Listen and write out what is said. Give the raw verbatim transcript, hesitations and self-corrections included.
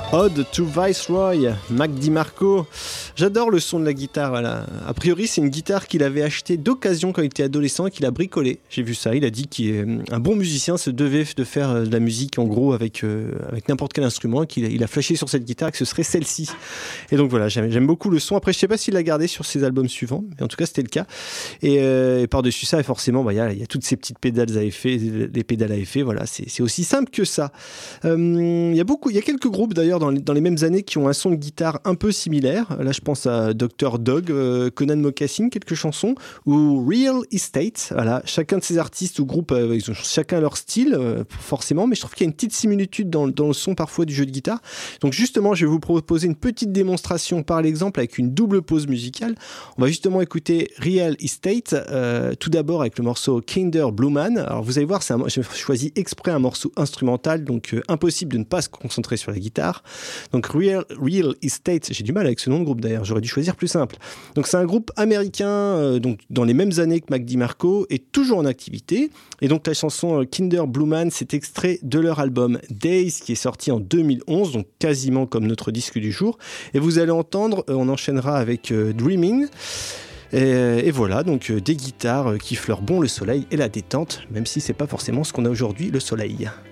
Ode to Viceroy, Mac DiMarco. J'adore le son de la guitare. Voilà. A priori, c'est une guitare qu'il avait achetée d'occasion quand il était adolescent et qu'il a bricolée. J'ai vu ça. Il a dit qu'un bon musicien se devait de faire de la musique en gros avec, euh, avec n'importe quel instrument, qu'il a, il a flashé sur cette guitare et que ce serait celle-ci. Et donc voilà, j'aime, j'aime beaucoup le son. Après, je sais pas s'il l'a gardé sur ses albums suivants, mais en tout cas, c'était le cas. Et, euh, et par-dessus ça, forcément, bah, y a, y a toutes ces petites pédales à effet, les pédales à effet. Voilà, c'est, c'est aussi simple que ça. Il euh, y a beaucoup, il y a quelques groupes d'ailleurs dans les, dans les mêmes années qui ont un son de guitare un peu similaire. Là, je pense à docteur Dog, euh, Conan Mocassin, quelques chansons, ou Real Estate. Voilà, chacun de ces artistes ou groupes, euh, ils ont chacun leur style, euh, forcément, mais je trouve qu'il y a une petite similitude dans, dans le son parfois du jeu de guitare. Donc justement, je vais vous proposer une petite démonstration par l'exemple avec une double pause musicale. On va justement écouter Real Estate, euh, tout d'abord avec le morceau Kinder Blue Man. Alors vous allez voir, c'est un, j'ai choisi exprès un morceau instrumental, donc euh, impossible de ne pas se concentrer sur la guitare. Donc Real, Real Estate, j'ai du mal avec ce nom de groupe d'ailleurs, j'aurais dû choisir plus simple. Donc c'est un groupe américain, euh, donc dans les mêmes années que Mac DiMarco, et toujours en activité. Et donc la chanson euh, Kinder Blue Man, c'est extrait de leur album Days, qui est sorti en deux mille onze, donc quasiment comme notre disque du jour. Et vous allez entendre, euh, on enchaînera avec euh, Dreaming. Et, et voilà, donc euh, des guitares euh, qui fleurent bon le soleil et la détente, même si c'est pas forcément ce qu'on a aujourd'hui, le soleil.